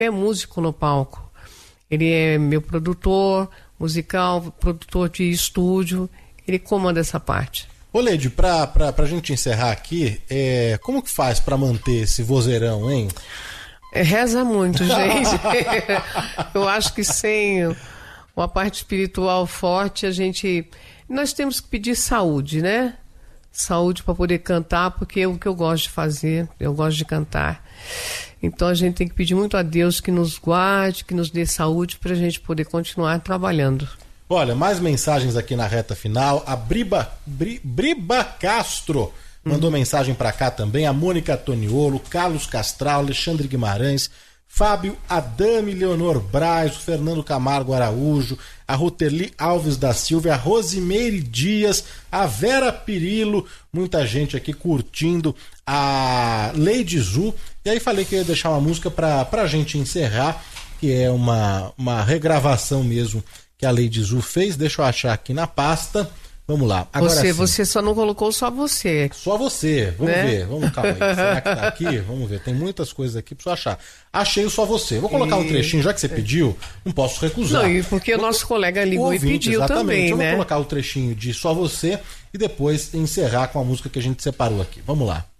é músico no palco. Ele é meu produtor musical, produtor de estúdio, ele comanda essa parte. Ô Leide, pra gente encerrar aqui, como que faz pra manter esse vozeirão, hein? Reza muito, gente. Eu acho que sem uma parte espiritual forte, nós temos que pedir saúde, né? Saúde para poder cantar, porque é o que eu gosto de fazer, eu gosto de cantar. Então a gente tem que pedir muito a Deus que nos guarde, que nos dê saúde para a gente poder continuar trabalhando. Olha, mais mensagens aqui na reta final. A Briba Castro mandou mensagem para cá também. A Mônica Toniolo, Carlos Castral, Alexandre Guimarães, Fábio Adame, Leonor Braz, o Fernando Camargo Araújo, a Ruteli Alves da Silva, a Rosimeire Dias, a Vera Pirillo, muita gente aqui curtindo, a Lady Zu. E aí falei que eu ia deixar uma música pra gente encerrar, que é uma regravação mesmo que a Lady Zu fez. Deixa eu achar aqui na pasta. Vamos lá. Agora você só não colocou só você. Só você. Vamos ver. Calma aí. Será que tá aqui? Vamos ver. Tem muitas coisas aqui pra você achar. Achei o Só Você. Vou colocar um trechinho, já que você pediu, não posso recusar. Não, e porque o nosso colega ligou e pediu também, eu né? vou colocar o trechinho de Só Você e depois encerrar com a música que a gente separou aqui. Vamos lá.